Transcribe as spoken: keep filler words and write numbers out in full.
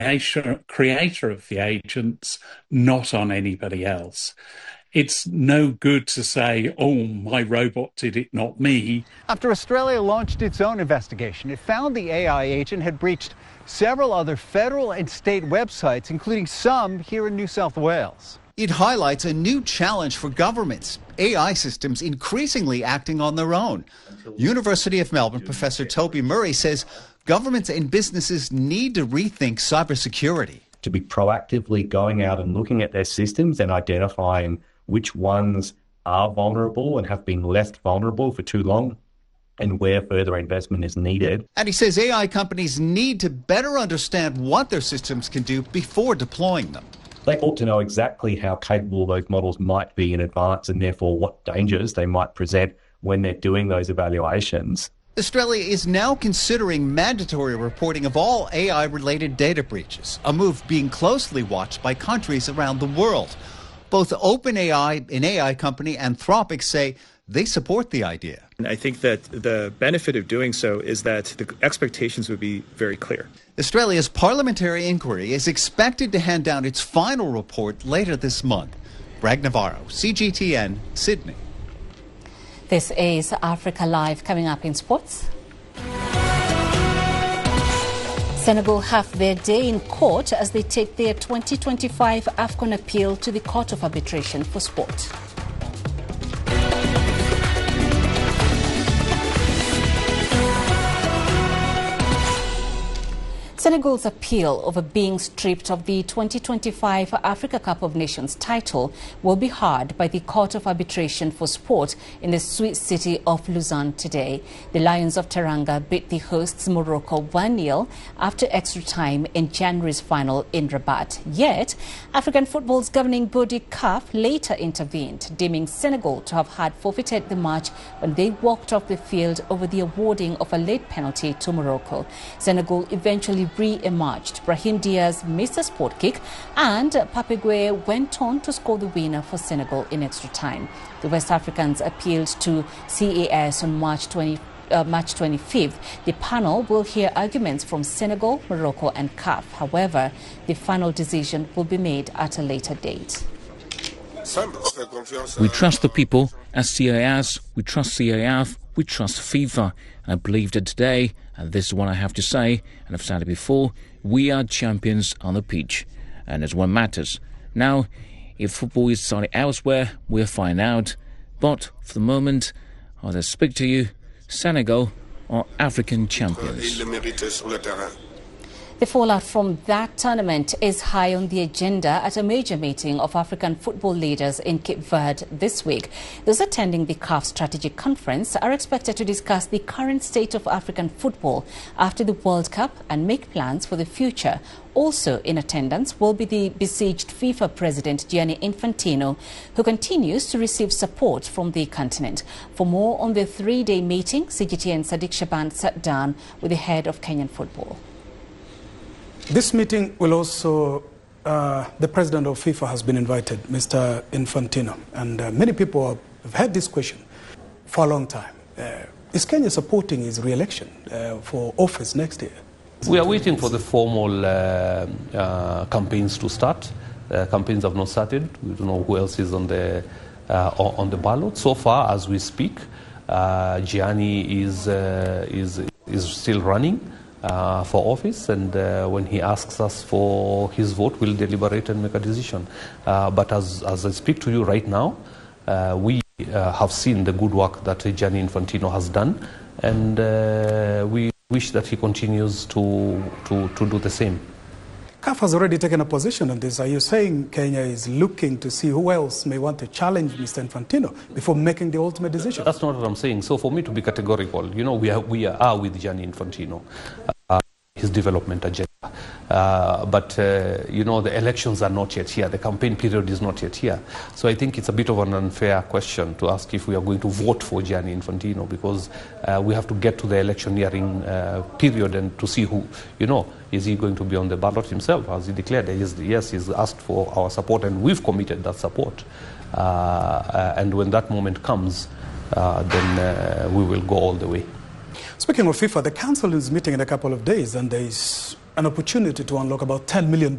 creator of the agents, not on anybody else. It's no good to say, oh, my robot did it, not me. After Australia launched its own investigation, it found the A I agent had breached several other federal and state websites, including some here in New South Wales. It highlights a new challenge for governments, A I systems increasingly acting on their own. University of Melbourne Professor Toby Murray says governments and businesses need to rethink cybersecurity. To be proactively going out and looking at their systems and identifying which ones are vulnerable and have been left vulnerable for too long, and where further investment is needed. And he says A I companies need to better understand what their systems can do before deploying them. They ought to know exactly how capable those models might be in advance, and therefore what dangers they might present when they're doing those evaluations. Australia is now considering mandatory reporting of all A I-related data breaches, a move being closely watched by countries around the world. Both OpenAI, an A I company, and Anthropic say they support the idea. I think that the benefit of doing so is that the expectations would be very clear. Australia's parliamentary inquiry is expected to hand down its final report later this month. Bragg Navarro, C G T N, Sydney. This is Africa Live. Coming up in sports. Senegal have their day in court as they take their twenty twenty-five AFCON appeal to the Court of Arbitration for Sport. Senegal's appeal over being stripped of the twenty twenty-five Africa Cup of Nations title will be heard by the Court of Arbitration for Sport in the Swiss city of Lausanne today. The Lions of Teranga beat the hosts Morocco one nil after extra time in January's final in Rabat. Yet, African football's governing body C A F later intervened, deeming Senegal to have had forfeited the match when they walked off the field over the awarding of a late penalty to Morocco. Senegal eventually re-emerged. Brahim Diaz missed a sport kick and Pape Gueye went on to score the winner for Senegal in extra time. The West Africans appealed to C A S on March twentieth. Uh, March twenty-fifth. The panel will hear arguments from Senegal, Morocco and C A F. However, the final decision will be made at a later date. We trust the people as C A S, we trust C A F, we trust FIFA. I believe that today, and this is what I have to say, and I've said it before, we are champions on the pitch, and it's what matters. Now, if football is starting elsewhere, we'll find out. But for the moment, as I speak to you, Senegal are African champions. The fallout from that tournament is high on the agenda at a major meeting of African football leaders in Cape Verde this week. Those attending the C A F Strategic Conference are expected to discuss the current state of African football after the World Cup and make plans for the future. Also in attendance will be the besieged FIFA President Gianni Infantino, who continues to receive support from the continent. For more on the three-day meeting, C G T N Sadiq Shaban sat down with the head of Kenyan football. This meeting will also, uh, the president of FIFA has been invited, Mister Infantino, and uh, many people have had this question for a long time. Uh, is Kenya supporting his re-election uh, for office next year? We are waiting for the formal uh, uh, campaigns to start. Uh, campaigns have not started. We don't know who else is on the, uh, on the ballot. So far, as we speak, uh, Gianni is, uh, is, is still running. Uh, for office, and uh, when he asks us for his vote, we'll deliberate and make a decision. Uh, but as, as I speak to you right now, uh, we uh, have seen the good work that Gianni Infantino has done, and uh, we wish that he continues to, to, to do the same. C A F has already taken a position on this. Are you saying Kenya is looking to see who else may want to challenge Mister Infantino before making the ultimate decision? That's not what I'm saying. So for me to be categorical, you know, we are, we are with Gianni Infantino, uh, his development agenda. Uh, but, uh, you know, the elections are not yet here. The campaign period is not yet here. So I think it's a bit of an unfair question to ask if we are going to vote for Gianni Infantino, because uh, we have to get to the electioneering uh, period and to see who, you know, is he going to be on the ballot himself, as he declared? Yes, he's asked for our support, and we've committed that support. Uh, uh, and when that moment comes, uh, then uh, we will go all the way. Speaking of FIFA, the council is meeting in a couple of days, and there is an opportunity to unlock about ten million